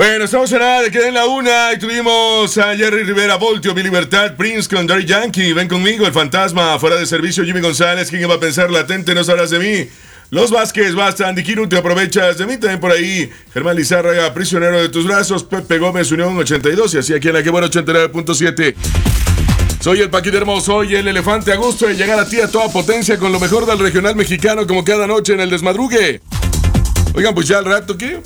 Bueno, estamos en nada de que den la una y tuvimos a Jerry Rivera, Voltio, Mi Libertad, Prince con Daddy Yankee, Ven Conmigo, El Fantasma, Fuera de Servicio, Jimmy González, ¿quién va a pensar latente? No sabrás de mí. Los Vázquez, Basta, Andy Kiru, te aprovechas de mí también por ahí. Germán Lizárraga, Prisionero de tus brazos, Pepe Gómez, Unión 82 y así aquí en la que buena 89.7. Soy el Paquito Hermoso, soy el Elefante, a gusto de llegar a ti a toda potencia con lo mejor del regional mexicano como cada noche en el desmadrugue. Oigan, pues ya al rato, ¿qué?